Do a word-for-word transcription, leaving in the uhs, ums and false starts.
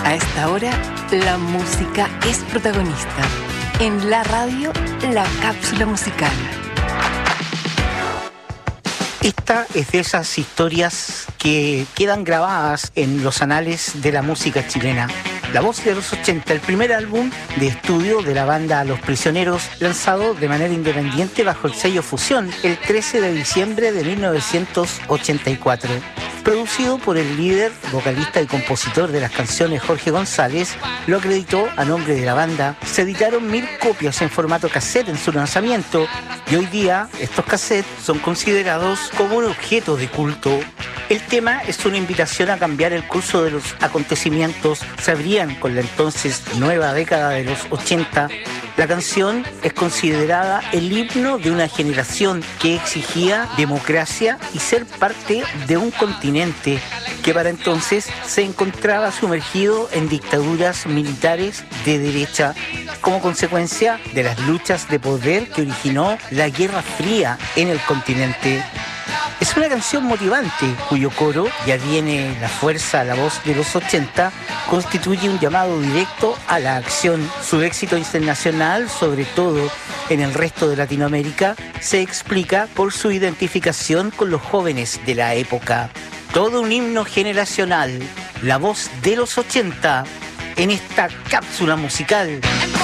A esta hora, la música es protagonista. En la radio, la cápsula musical. Esta es de esas historias que quedan grabadas en los anales de la música chilena. La Voz de los ochenta, el primer álbum de estudio de la banda Los Prisioneros, lanzado de manera independiente bajo el sello Fusión el trece de diciembre de mil novecientos ochenta y cuatro. Producido por el líder, vocalista y compositor de las canciones Jorge González, lo acreditó a nombre de la banda. Se editaron mil copias en formato cassette en su lanzamiento y hoy día estos cassettes son considerados como un objeto de culto. El tema es una invitación a cambiar el curso de los acontecimientos. Se abrían con la entonces nueva década de los ochenta. La canción es considerada el himno de una generación que exigía democracia y ser parte de un continente que para entonces se encontraba sumergido en dictaduras militares de derecha como consecuencia de las luchas de poder que originó la Guerra Fría en el continente. Es una canción motivante cuyo coro, ya viene la fuerza, la voz de los ochenta, constituye un llamado directo a la acción. Su éxito internacional, sobre todo en el resto de Latinoamérica, se explica por su identificación con los jóvenes de la época. Todo un himno generacional, la voz de los ochenta, en esta cápsula musical.